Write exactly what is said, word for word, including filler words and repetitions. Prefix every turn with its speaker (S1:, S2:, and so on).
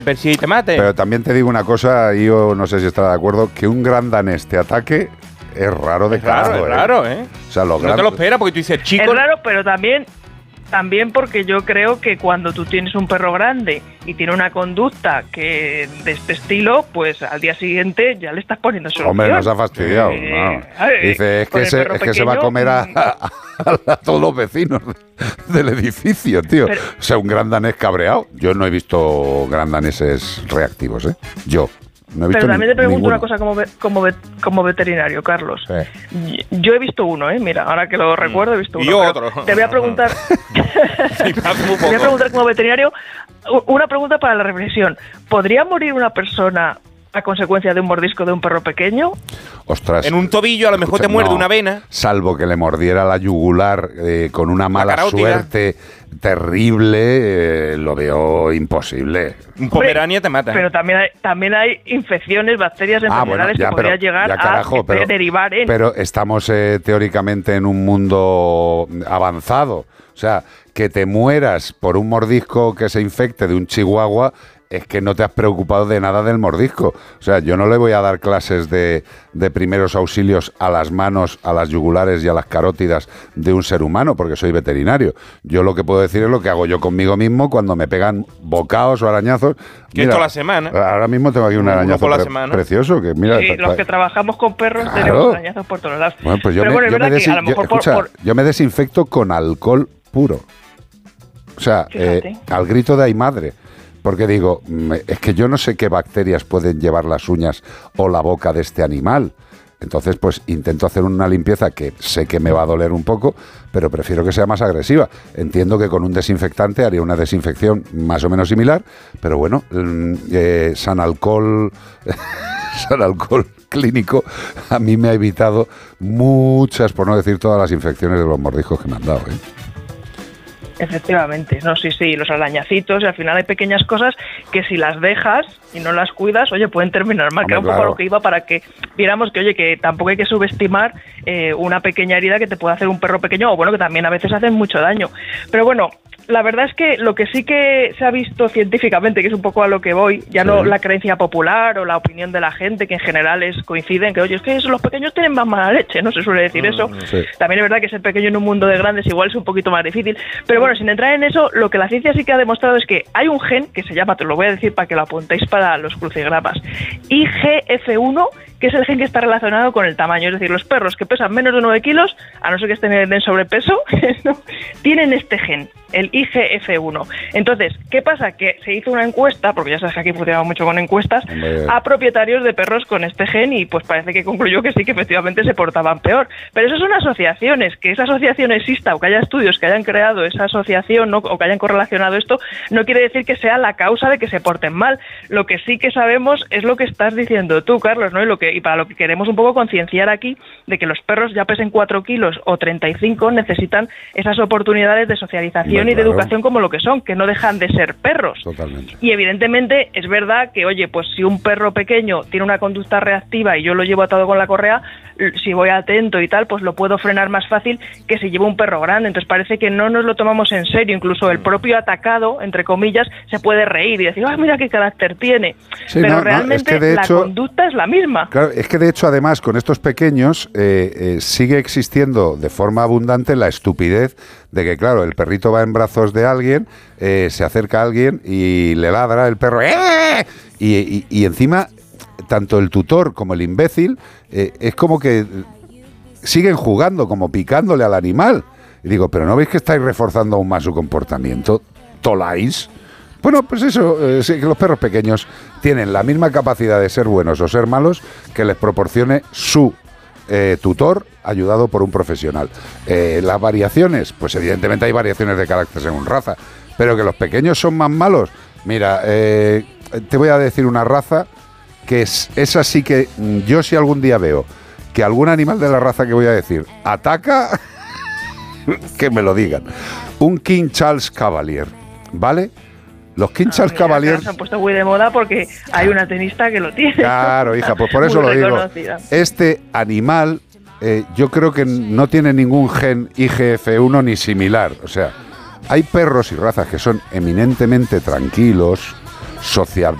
S1: persigue y te mate.
S2: Pero también te digo una cosa, y yo no sé si estarás de acuerdo, que un gran danés te ataque es raro de
S1: es raro,
S2: carajo,
S1: es
S2: ¿eh?
S1: raro, ¿eh?
S2: O sea, los
S1: no
S2: gran...
S1: te lo esperas porque tú dices, chico...
S3: Es raro, pero también... También porque yo creo que cuando tú tienes un perro grande y tiene una conducta que de este estilo, pues al día siguiente ya le estás poniendo solución.
S2: Hombre, nos ha fastidiado.
S3: Eh,
S2: no.
S3: eh,
S2: Dice, es que, se, es que se va a comer a, a, a todos los vecinos del edificio, tío. Pero, o sea, un gran danés cabreado. Yo no he visto gran daneses reactivos, ¿eh? Yo. No he visto
S3: Pero también
S2: ni,
S3: te pregunto
S2: ninguno.
S3: una cosa como, ve, como, ve, como veterinario, Carlos. Sí. Yo he visto uno, ¿eh? Mira, ahora que lo recuerdo, he visto uno.
S1: Y yo otro.
S3: Te voy a preguntar...
S1: sí,
S3: te voy a preguntar como veterinario una pregunta para la reflexión. ¿Podría morir una persona a consecuencia de un mordisco de un perro pequeño?
S2: Ostras.
S1: En un tobillo a lo mejor
S2: escucha,
S1: te muerde
S2: no,
S1: una vena.
S2: Salvo que le mordiera la yugular eh, con una mala suerte terrible, eh, lo veo imposible.
S1: Un pomerania te mata.
S3: Pero también hay, también hay infecciones, bacterias, enfermedades ah, bueno, ya, que podrían llegar
S2: ya, carajo,
S3: a
S2: pero,
S3: derivar en...
S2: Pero estamos eh, teóricamente en un mundo avanzado. O sea, que te mueras por un mordisco que se infecte de un chihuahua... es que no te has preocupado de nada del mordisco. O sea, yo no le voy a dar clases de, de primeros auxilios a las manos, a las yugulares y a las carótidas de un ser humano, porque soy veterinario. Yo lo que puedo decir es lo que hago yo conmigo mismo cuando me pegan bocaos o arañazos.
S1: Que esto la semana.
S2: Ahora mismo tengo aquí un arañazo pre- precioso. Que mira,
S3: sí,
S2: ta, ta,
S3: los que trabajamos con perros
S2: claro.
S3: tenemos arañazos por todos lados.
S2: Bueno, pues yo
S3: Pero
S2: me,
S3: bueno,
S2: yo
S3: es
S2: me,
S3: verdad que a lo mejor
S2: yo, escucha,
S3: por, por...
S2: yo me desinfecto con alcohol puro. O sea, eh, al grito de ay madre. Porque digo, es que yo no sé qué bacterias pueden llevar las uñas o la boca de este animal. Entonces, pues intento hacer una limpieza que sé que me va a doler un poco, pero prefiero que sea más agresiva. Entiendo que con un desinfectante haría una desinfección más o menos similar, pero bueno, eh, San Alcohol, San Alcohol clínico a mí me ha evitado muchas, por no decir todas las infecciones de los mordiscos que me han dado, ¿eh?
S3: Efectivamente, no, sí, sí, los arañacitos, y al final hay pequeñas cosas que si las dejas y no las cuidas, oye, pueden terminar mal. Hombre, que era un poco claro. a lo que iba para que viéramos que, oye, que tampoco hay que subestimar eh, una pequeña herida que te puede hacer un perro pequeño, o bueno, que también a veces hacen mucho daño. Pero bueno, la verdad es que lo que sí que se ha visto científicamente, que es un poco a lo que voy, ya sí. no la creencia popular o la opinión de la gente, que en general es coinciden, que oye, es que los pequeños tienen más mala leche, no se suele decir eso. Mm, sí. También es verdad que ser pequeño en un mundo de grandes igual es un poquito más difícil, pero bueno, sin entrar en eso, lo que la ciencia sí que ha demostrado es que hay un gen que se llama, te lo voy a decir para que lo apuntéis para los crucigramas, I G F uno, que es el gen que está relacionado con el tamaño, es decir, los perros que pesan menos de nueve kilos, a no ser que estén en sobrepeso, ¿no? tienen este gen, el I G F uno. Entonces, ¿qué pasa? Que se hizo una encuesta, porque ya sabes que aquí funcionamos mucho con encuestas, Hombre. a propietarios de perros con este gen y pues parece que concluyó que sí, que efectivamente se portaban peor. Pero eso son asociaciones, que esa asociación exista o que haya estudios que hayan creado esa asociación, ¿no? o que hayan correlacionado esto, no quiere decir que sea la causa de que se porten mal. Lo que sí que sabemos es lo que estás diciendo tú, Carlos, ¿no? Y lo que y para lo que queremos un poco concienciar aquí, de que los perros ya pesen cuatro kilos o treinta y cinco necesitan esas oportunidades de socialización Hombre, y de claro. educación como lo que son, que no dejan de ser perros.
S2: Totalmente.
S3: Y evidentemente es verdad que, oye, pues si un perro pequeño tiene una conducta reactiva y yo lo llevo atado con la correa, si voy atento y tal, pues lo puedo frenar más fácil que si llevo un perro grande. Entonces parece que no nos lo tomamos en serio. Incluso el propio atacado, entre comillas, se puede reír y decir, ah, mira qué carácter tiene.
S2: Sí,
S3: Pero
S2: no,
S3: realmente
S2: no, es que
S3: la
S2: hecho,
S3: conducta es la misma.
S2: Claro, es que de hecho, además, con estos pequeños eh, eh, sigue existiendo de forma abundante la estupidez de que, claro, el perrito va en brazos de alguien, eh, se acerca a alguien y le ladra el perro, ¡eh! y, y, y encima, tanto el tutor como el imbécil, eh, es como que siguen jugando, como picándole al animal. Y digo, ¿pero no veis que estáis reforzando aún más su comportamiento? ¿Toláis? Bueno, pues eso, eh, sí, que los perros pequeños tienen la misma capacidad de ser buenos o ser malos que les proporcione su eh, tutor ayudado por un profesional. Eh, las variaciones, pues evidentemente hay variaciones de carácter según raza, pero que los pequeños son más malos. Mira, eh, te voy a decir una raza que es, es así que yo si algún día veo que algún animal de la raza que voy a decir ataca, que me lo digan. Un King Charles Cavalier, ¿vale? Los King Charles ah, Cavalier
S3: se han puesto muy de moda porque hay una tenista que lo tiene.
S2: Claro, hija, pues por eso lo digo. Este animal, eh, yo creo que no tiene ningún gen I G F uno ni similar. O sea, hay perros y razas que son eminentemente tranquilos, social